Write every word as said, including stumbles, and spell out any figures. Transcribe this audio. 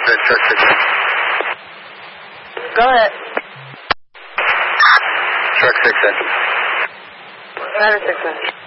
Red truck six. Go ahead. Truck six in. Ladder six in.